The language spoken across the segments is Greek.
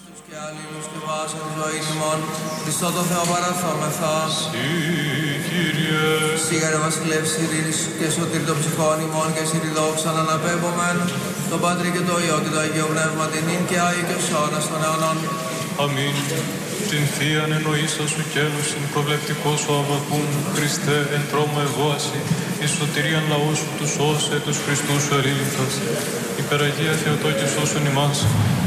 Και αλλήλους και βάσαν τη ζωή ημών, Χριστό το Θεό παραθόμεθα. Συ, Κύριε. Σίγαρε βασιλεύς ειρήνης και σωτήρ των ψυχών ημών και συριδόξαν αναπέμπομεν, τον Πατρί και το Υιό και το Αγίο Πνεύμα την ίν και Άγιο και σώνας των αιωνών. Αμήν. Την Θείαν εννοήσα σου κέλουσιν, προβλεπτικός σου Αβακούν, Χριστέ, εν τρόμο εγώαση, εις σωτηρίαν λαού σου τους όσε, τους Χριστούς σου ερήλυφας. Υπεραγία Θεοτόκη σώσον ημάς.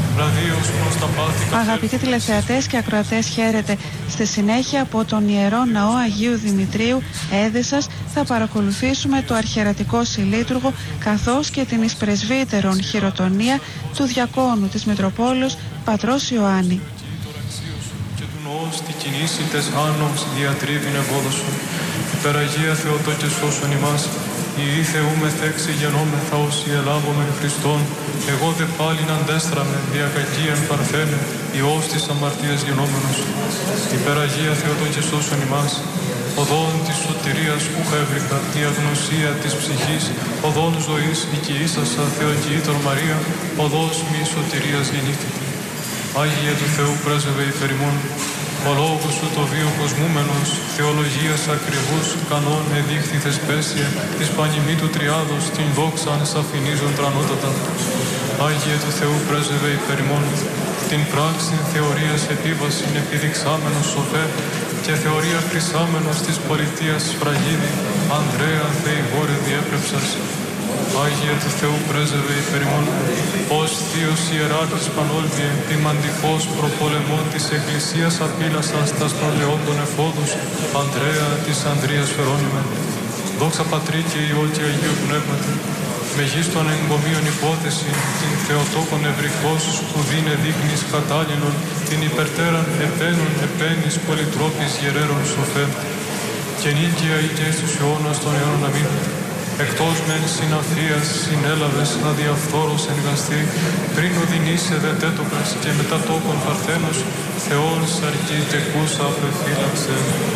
Αγαπητοί τηλεθεατές και ακροατές, χαίρετε. Στη συνέχεια από τον Ιερό Ναό Αγίου Δημητρίου Έδεσσας θα παρακολουθήσουμε το αρχιερατικό συλλήτουργο καθώς και την εις πρεσβύτερον χειροτονία του διακόνου της Μητροπόλεως Πατρός Ιωάννη. Και του νόος τη κινήσιτες άνομς διατρίβην ευόδοσον. Υπεραγία Θεοτόκη σώσον ημάς. Ιη Θεού μεθέξη γενόμεθα όσοι ελάβομεν Χριστόν, εγώ δε πάλιν αντέστραμεν διακακίαν παρθένε, Υιός της αμαρτίας γενόμενος. Υπεραγία Θεοτόκη σώσον ημάς, οδόν της σωτηρίας ούχα έβρικα, η αγνωσία της ψυχής, οδόν ζωής οικειήσασα Θεοκοιήτωρ Μαρία, οδός μη σωτηρίας γεννήθητη. Άγιε του Θεού πρέσβευε υπερ ημών, ο λόγος σου το βίο κοσμούμενος, θεολογίας ακριβούς, κανόν εδείχθη θεσπέσια, της πανημήτου τριάδος, την δόξαν σαφηνίζον τρανότατα. Άγιε του Θεού πρέσβευε υπερ ημών, την πράξη θεωρίας επίβασιν επιδειξάμενος σοφέ, και θεωρία χρυσάμενος της πολιτείας σφραγίδη, Ανδρέα Θεηγόρε διέπρεψας. Άγιε του Θεού πρέσβευε υπερ ημών, ως Θείος Ιεράρχης Πανόλβιε, ποιμαντικός προπολεμών της Εκκλησίας απείλασας τας προλεόντων εφόδους, Ανδρέα της Ανδρείας φερόνιμε. Δόξα Πατρί και Υιό και Αγίου Πνεύματι, μεγίστων εγκομείων υπόθεση, την Θεοτόκον ευρυχώς που δίνε δείχνεις κατάλληλον, την υπερτέραν επένων επένης πολυτρόπης γερέρων σοφέ, και νίκαια ή και στους αιώνας των αιώνων αμήν. Εκτός μεν συναφίας συνέλαβες αδιαφθόρος εργαστή, πριν οδυνήσε δε τέτοκας και μετά τόκον παρθένος, Θεόν σαρκή και κούσα απεφύλαξε.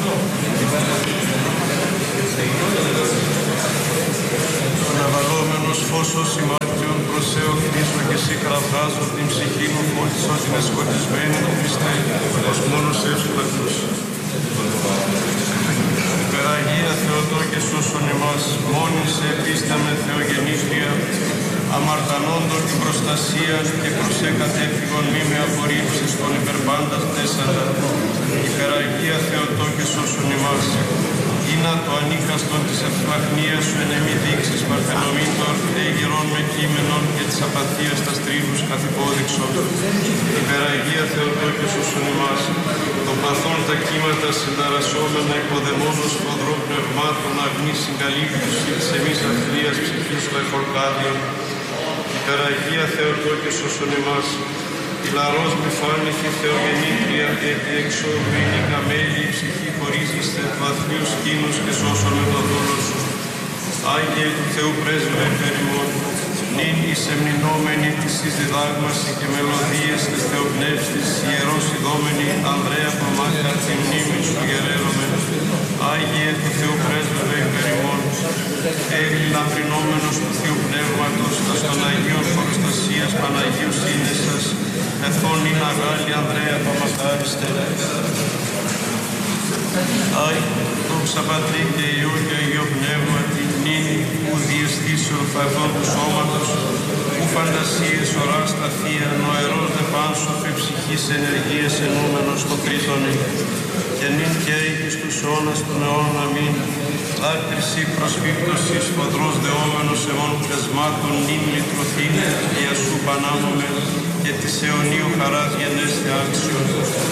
Τον αβαλόμενος φώσος ημάρτιον προσέω κτίσω και σύ κραυγάζω την ψυχή μου φώτισω την εσκοτισμένη του Χριστέ, ως μόνος εύσπλακτος. Υπεραγία Θεοτόκε σώσον ημάς, μόνη σε επίσταμε Θεογεννήτρια, αμαρτανόντων την προστασία και προσέ κατέφυγον μη με απορρίψεις των υπερπάντας τέσσερα. Υπεραγία Θεοτόκε σώσον ημάς, είναι το ανίκαστον της ευλαχνίας σου εν εμή δείξεις παρθενομήτωρ, έγερον με κείμενον και της απαθίας τας τρίβους καθ' υπόδειξον. Υπεραγία Θεοτόκε σώσον ημάς, των παθών τα κύματα συνταρασσόμενα υποδαιμόνος φοδρό πνευμάτων αγνή συγκαλύπτουση της εμείς αθλίας ψυχής λαϊχορκάδιον. Υπεραγία Θεοτόκε σώσον ημάς, η λαρός μη φάνηθη Θεογεννήτρια, έτη εξόδου είναι η καμέλη, η ψυχή χωρίζεστε του αθλίου σκήνους και σώσον με το δώρο σου. Άγιε του Θεού πρέσβευε υπέρ ημών, νυν είσαι μνηνόμενη της εις διδάγμαση και μελωδίες της Θεοπνεύστης, ιερός ειδόμενη, Ανδρέα Παμάκα, τη μνήμη σου γεραίρομαι. Άγιε του Θεού πρέσβευε υπέρ ημών, Έλλη λαμπρινόμενος του Θεού Πνεύματος, τας των Αγίων Χωροστασίας Παναγίου Σύνδεσας, εθών είναι αγάλη Ανδρέα Παμακάριστε. Δόξα Πατρί και Υιό και Αγίο Πνεύμα, την νύχη που διεστήσεων φαγών του σώματος, που φαντασίες οράς τα θεία, νοερός δε πάνσοφε ψυχής ενεργείας ενούμενος το κρίτονι, και νυν και έγκυς τους αιώνας των αιώνων αμήν. Δάκρυση προσφύπτωσης φοδρός δεόμενος εμών πτεσμάτων, νυν λυτρωθήν, για σου πανάμομαι, και της αιωνίου χαράς γενέστε άξιον.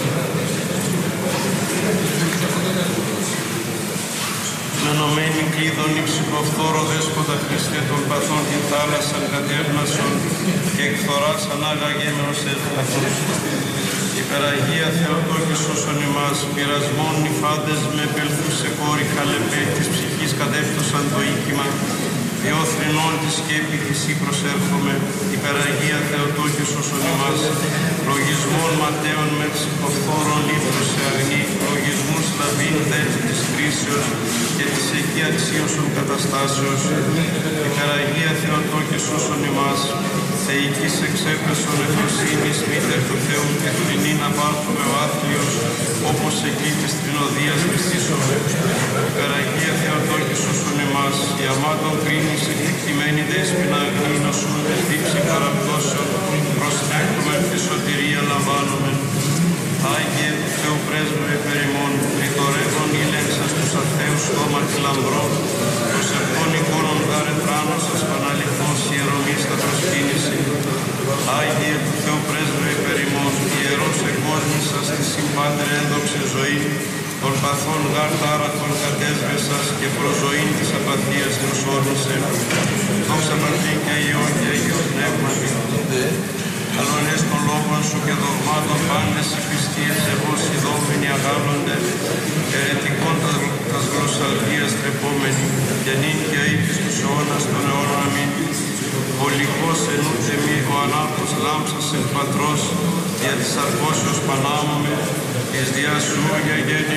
Μενωμένη κλείδων η ψυχοφθόρο δέσποτα Χριστέ των παθών την θάλασσαν κατέρνασον και εκθοράς ανάγαγέμενος έσπαθος. Υπεραγία Θεοτόκε σώσον ημάς, πειρασμών νυφάντες με πελθούσε κόρη χαλεπέ της ψυχής κατέφτωσαν το οίκημα, διό θρηνών της σκέπη της ή προσέρχομαι. Υπεραγία Θεοτόκε σώσον ημάς, λογισμών ματέων με ψυχοφθόρων λίπτωσε αγνή, λογισμούς λαβήν δες της κρίσεως και της εκεί αξίωσον καταστάσεως. Υπεραγία Θεοτόκε σώσον ημάς, θεϊκής εξέπεσον ευρωσύνης, μήτερ του Θεού και θρηνή να πάρθουμε ο άθλιος, όπως εκεί της τρινοδίας μυστήσομαι. Υπεραγία Θεοτόκη σώσον εμάς, η αμάτων κρίνης εκτιμένη δέσποινα αγνή, νοσούν της δίψη παραπτώσεων, προσθέτουμε τη σωτηρία λαμβάνουμε. Άγιε του Θεού πρέσβευε περ' ημών, ρητορεύων ήλεξας τους αθέους στόματι λαμπρών, τους ευχών εικόνων γάρε τράνος σας παναληθώς ιερωμής τα προσκύνηση. Άγιε του Θεού πρέσβευε περ' ημών, ιερός εκόσμησας τη συμπάτερ ένδοξε ζωή, των παθών γάρ τάραχων κατέσβεσας και προζωήν της απαθίας προσόρνησε. Δόξα Πατρί και Υιό και Αγίο Πνεύματι. Καλονές των λόγων σου και δογμάτων πάντες οι πιστοί ευσεβώς οι δόγμενοι αγάπονται, αιρετικών τας γλωσσαλβίας τρεπόμενοι, και νυν και αίτης τους αιώνας των αιώνων αμήν. Ολικός εν ούτε μη ο ανάπτος λάμψας εν πατρός, δια της αρκώσεως πανάμουμε, εις διά σου για γέννη